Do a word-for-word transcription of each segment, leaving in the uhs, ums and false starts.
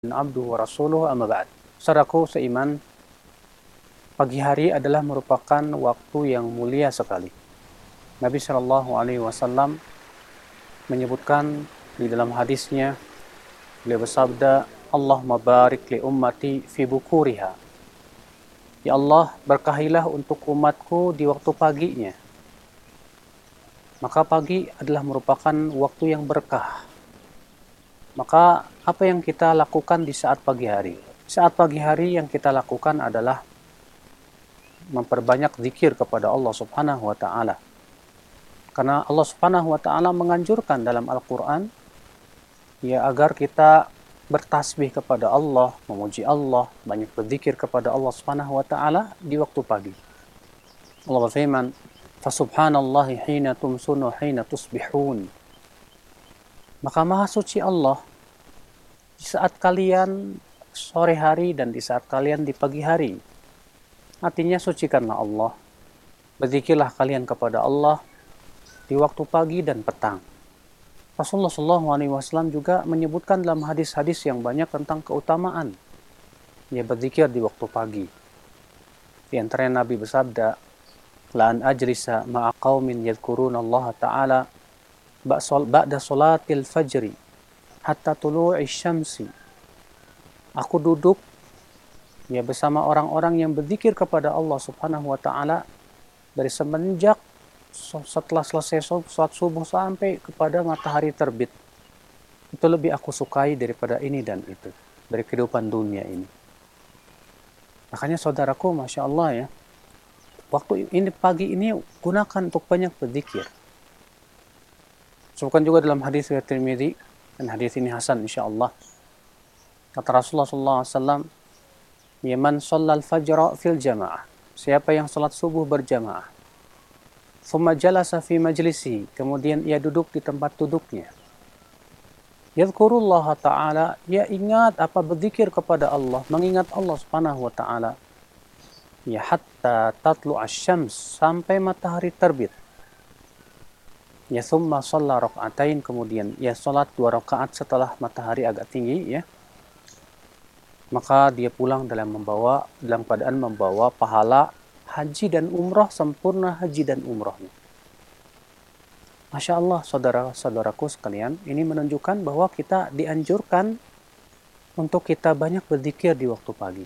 Abduhu wa rasuluhu amma ba'd. Saudaraku seiman, pagi hari adalah merupakan waktu yang mulia sekali. Nabi Shallallahu Alaihi Wasallam menyebutkan di dalam hadisnya, beliau bersabda, Allahumma barik li ummati fi bukuriha. Ya Allah, berkahilah untuk umatku di waktu paginya. Maka pagi adalah merupakan waktu yang berkah. Maka apa yang kita lakukan di saat pagi hari? Saat pagi hari yang kita lakukan adalah memperbanyak zikir kepada Allah Subhanahu wa taala. Karena Allah Subhanahu wa taala menganjurkan dalam Al-Qur'an ya agar kita bertasbih kepada Allah, memuji Allah, banyak berzikir kepada Allah Subhanahu wa taala di waktu pagi. Allah berfirman, "Fasubhanallahi hina tumsunu hina tusbihun." Maka maha suci Allah di saat kalian sore hari dan di saat kalian di pagi hari. Artinya sucikanlah Allah. Berzikirlah kalian kepada Allah di waktu pagi dan petang. Rasulullah shallallahu alaihi wasallam juga menyebutkan dalam hadis-hadis yang banyak tentang keutamaan ya berzikir di waktu pagi. Di antaranya Nabi bersabda, "La an ajlisa ma'a qaumin yadhkuruna Allah Ta'ala ba'da salatil fajri hatta tulu'i syamsi." Aku duduk ya bersama orang-orang yang berzikir kepada Allah Subhanahu wa taala dari semenjak setelah selesai salat subuh sampai kepada matahari terbit. Itu lebih aku sukai daripada ini dan itu, dari kehidupan dunia ini. Makanya saudaraku, Masya Allah ya, waktu ini pagi ini gunakan untuk banyak berzikir. Sebutkan juga dalam hadis riwayat Tirmidzi, dan hadis ini hasan insyaallah. Kata Rasulullah sallallahu alaihi wasallam, "Ya man shallal fajra fil jamaah." Siapa yang salat subuh berjamaah. Thumma jalasa fi majlisi, kemudian ia duduk di tempat duduknya. Yadhkurullah ta'ala, ia ingat apa berzikir kepada Allah, mengingat Allah Subhanahu wa taala. Ya hatta tatlu asy-syams, sampai matahari terbit. Ya thumma shalla raka'atain, kemudian ya salat dua rakaat setelah matahari agak tinggi ya. Maka dia pulang dalam membawa dalam keadaan membawa pahala haji dan umrah, sempurna haji dan umrahnya. Masya Allah, saudara-saudaraku sekalian, ini menunjukkan bahwa kita dianjurkan untuk kita banyak berzikir di waktu pagi.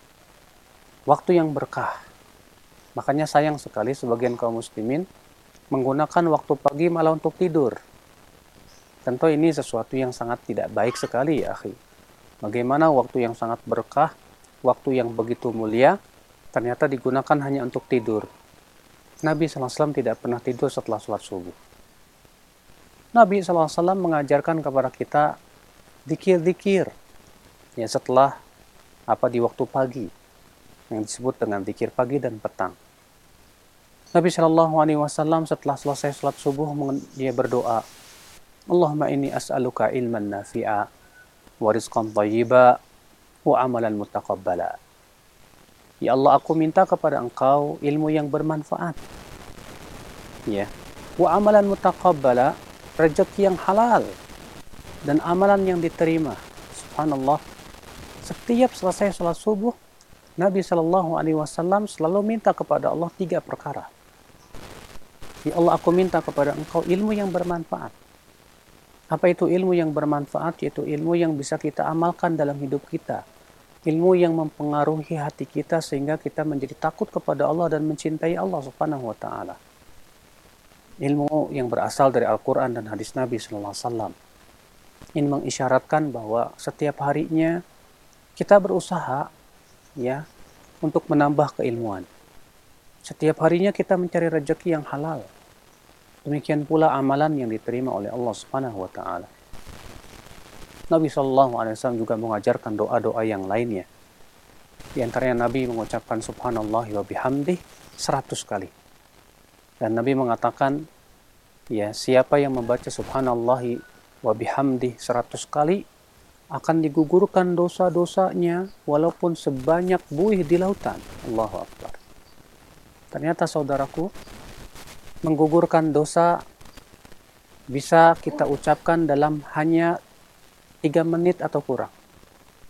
Waktu yang berkah. Makanya sayang sekali sebagian kaum muslimin menggunakan waktu pagi malah untuk tidur. Tentu ini sesuatu yang sangat tidak baik sekali ya akhi. Bagaimana waktu yang sangat berkah, waktu yang begitu mulia, ternyata digunakan hanya untuk tidur. Nabi shallallahu alaihi wasallam tidak pernah tidur setelah sholat subuh. Nabi shallallahu alaihi wasallam mengajarkan kepada kita zikir-zikir ya setelah apa di waktu pagi yang disebut dengan zikir pagi dan petang. Nabi shallallahu alaihi wasallam setelah selesai sholat subuh dia berdoa, Allahumma inni as'aluka ilman nafi'a wa rizqan thayyiba wa amalan mutaqabbala. Ya Allah, aku minta kepada Engkau ilmu yang bermanfaat. Ya. Wa amalan mutaqabbala, rezeki yang halal dan amalan yang diterima. Subhanallah. Setiap selesai sholat subuh, Nabi shallallahu alaihi wasallam selalu minta kepada Allah tiga perkara. Ya Allah, aku minta kepada Engkau ilmu yang bermanfaat. Apa itu ilmu yang bermanfaat? Yaitu ilmu yang bisa kita amalkan dalam hidup kita. Ilmu yang mempengaruhi hati kita sehingga kita menjadi takut kepada Allah dan mencintai Allah Subhanahu wa taala. Ilmu yang berasal dari Al-Qur'an dan hadis Nabi sallallahu alaihi wasallam. Ini mengisyaratkan bahwa setiap harinya kita berusaha ya untuk menambah keilmuan. Setiap harinya kita mencari rezeki yang halal. Demikian pula amalan yang diterima oleh Allah Subhanahu wa taala. Nabi shallallahu alaihi wasallam juga mengajarkan doa-doa yang lainnya. Di antaranya Nabi mengucapkan subhanallahi wa bihamdih seratus kali. Dan Nabi mengatakan, ya siapa yang membaca subhanallahi wa bihamdih seratus kali akan digugurkan dosa-dosanya walaupun sebanyak buih di lautan. Allahu Akbar. Ternyata saudaraku, menggugurkan dosa bisa kita ucapkan dalam hanya tiga menit atau kurang.